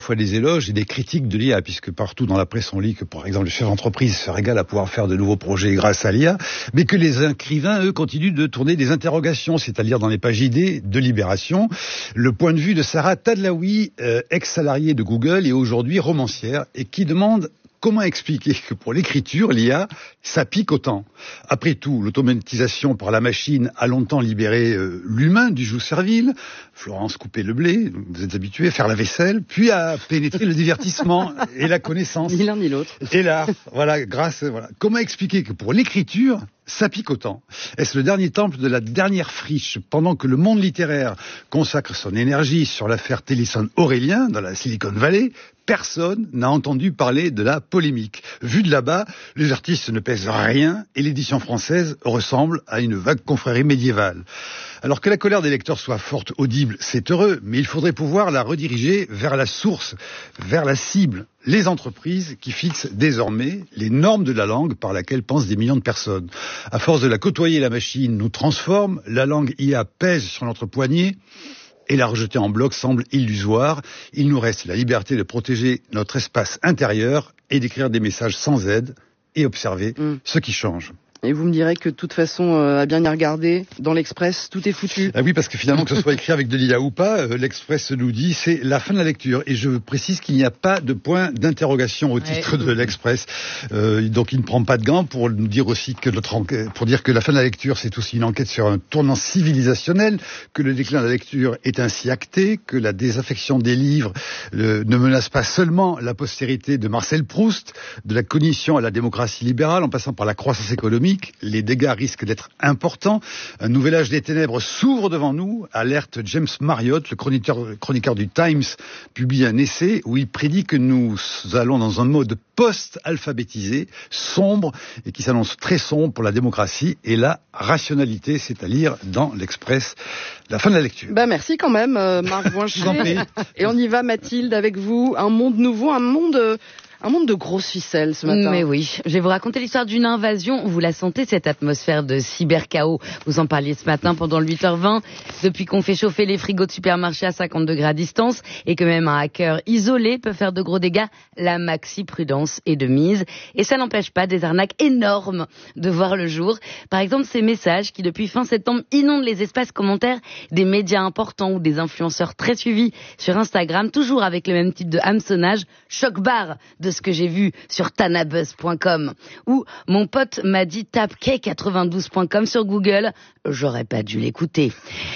Fois des éloges et des critiques de l'IA, puisque partout dans la presse on lit que par exemple les chefs d'entreprise se régalent à pouvoir faire de nouveaux projets grâce à l'IA, mais que les écrivains, eux, continuent de tourner des interrogations, c'est-à-dire dans les pages idées de Libération. Le point de vue de Sarah Tadlaoui, ex-salariée de Google et aujourd'hui romancière, et qui demande comment expliquer que pour l'écriture, l'IA, ça pique autant. Après tout, l'automatisation par la machine a longtemps libéré l'humain du joug servile. Florence couper le blé, vous êtes habitués à faire la vaisselle, puis à pénétrer le divertissement et la connaissance. Ni l'un ni l'autre. Et l'art, voilà. Comment expliquer que pour l'écriture, ça pique autant? Est-ce le dernier temple de la dernière friche, pendant que le monde littéraire consacre son énergie sur l'affaire Tennyson-Aurélien dans la Silicon Valley? Personne n'a entendu parler de la polémique. Vu de là-bas, les artistes ne pèsent rien et l'édition française ressemble à une vague confrérie médiévale. Alors que la colère des lecteurs soit forte, audible, c'est heureux, mais il faudrait pouvoir la rediriger vers la source, vers la cible, les entreprises qui fixent désormais les normes de la langue par laquelle pensent des millions de personnes. À force de la côtoyer, la machine nous transforme, la langue IA pèse sur notre poignet, et la rejeter en bloc semble illusoire. Il nous reste la liberté de protéger notre espace intérieur et d'écrire des messages sans aide et observer ce qui change. Et vous me direz que de toute façon, à bien y regarder, dans l'Express, tout est foutu. Ah oui, parce que finalement, que ce soit écrit avec de l'IA ou pas, l'Express nous dit c'est la fin de la lecture. Et je précise qu'il n'y a pas de point d'interrogation au titre de l'Express. Donc il ne prend pas de gants pour nous dire aussi que pour dire que la fin de la lecture, c'est aussi une enquête sur un tournant civilisationnel, que le déclin de la lecture est ainsi acté, que la désaffection des livres ne menace pas seulement la postérité de Marcel Proust, de la cognition à la démocratie libérale, en passant par la croissance économique. Les dégâts risquent d'être importants. Un nouvel âge des ténèbres s'ouvre devant nous. Alerte James Marriott, le chroniqueur du Times, publie un essai où il prédit que nous allons dans un mode post-alphabétisé, sombre, et qui s'annonce très sombre pour la démocratie et la rationalité, c'est à lire dans l'Express. La fin de la lecture. Merci quand même, Marc Voinchet. Et on y va, Mathilde, avec vous. Un monde nouveau, un monde de grosses ficelles ce matin. Mais oui, je vais vous raconter l'histoire d'une invasion. Vous la sentez, cette atmosphère de cyberchaos? Vous en parliez ce matin pendant le 8h20. Depuis qu'on fait chauffer les frigos de supermarché à 50 degrés à distance et que même un hacker isolé peut faire de gros dégâts, la maxi-prudence est de mise. Et ça n'empêche pas des arnaques énormes de voir le jour. Par exemple, ces messages qui, depuis fin septembre, inondent les espaces commentaires des médias importants ou des influenceurs très suivis sur Instagram, toujours avec le même type de hameçonnage, choc-barre de ce que j'ai vu sur tanabuzz.com, où mon pote m'a dit tape k92.com sur Google. J'aurais pas dû l'écouter.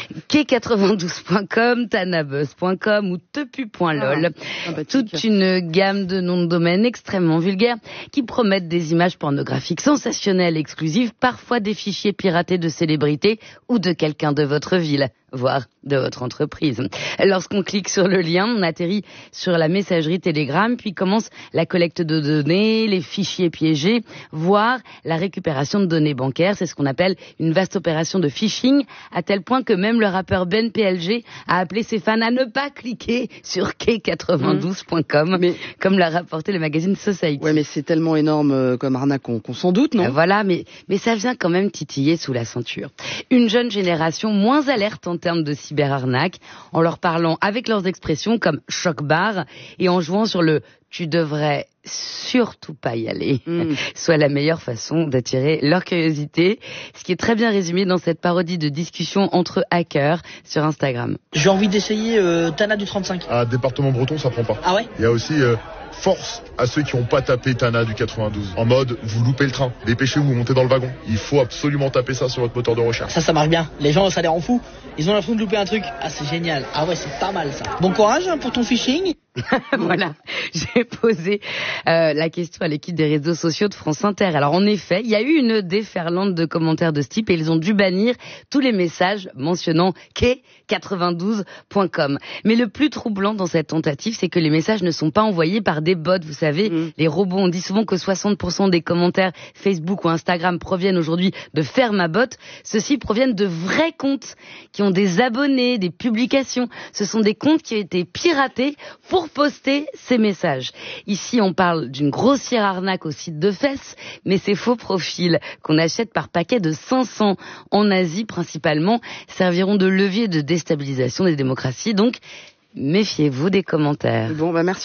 k92.com, tanabuzz.com ou tepu.lol. Toute une gamme de noms de domaine extrêmement vulgaires qui promettent des images pornographiques sensationnelles, exclusives, parfois des fichiers piratés de célébrités ou de quelqu'un de votre ville, voire de votre entreprise. Lorsqu'on clique sur le lien, on atterrit sur la messagerie Telegram, puis commence la collecte de données, les fichiers piégés, voire la récupération de données bancaires. C'est ce qu'on appelle une vaste opération de phishing, à tel point que même le rappeur Ben PLG a appelé ses fans à ne pas cliquer sur k92.com, comme l'a rapporté le magazine Society. Ouais, mais c'est tellement énorme comme arnaque qu'on s'en doute, non? Voilà, mais ça vient quand même titiller sous la ceinture. Une jeune génération moins alerte en termes de cyberarnaque, en leur parlant avec leurs expressions comme choc-barre et en jouant sur le « tu devrais surtout pas y aller », soit la meilleure façon d'attirer leur curiosité, ce qui est très bien résumé dans cette parodie de discussion entre hackers sur Instagram. J'ai envie d'essayer Tana du 35. Ah, département breton, ça prend pas. Ah ouais? Il y a aussi force à ceux qui n'ont pas tapé Tana du 92. En mode, vous loupez le train, dépêchez-vous, montez dans le wagon. Il faut absolument taper ça sur votre moteur de recherche. Ça marche bien. Les gens, ça les rend fous. Ils ont l'impression de louper un truc. Ah, c'est génial. Ah ouais, c'est pas mal ça. Bon courage pour ton phishing. Voilà, j'ai posé la question à l'équipe des réseaux sociaux de France Inter. Alors en effet, il y a eu une déferlante de commentaires de ce type et ils ont dû bannir tous les messages mentionnant k92.com. Mais le plus troublant dans cette tentative, c'est que les messages ne sont pas envoyés par des bots. Vous savez, les robots, on dit souvent que 60% des commentaires Facebook ou Instagram proviennent aujourd'hui de Fermabot. Ceux-ci proviennent de vrais comptes qui ont des abonnés, des publications. Ce sont des comptes qui ont été piratés pour poster ces messages. Ici, on parle d'une grossière arnaque au site de fesses, mais ces faux profils qu'on achète par paquet de 500 en Asie principalement serviront de levier de déstabilisation des démocraties. Donc, méfiez-vous des commentaires. Bon, bah merci.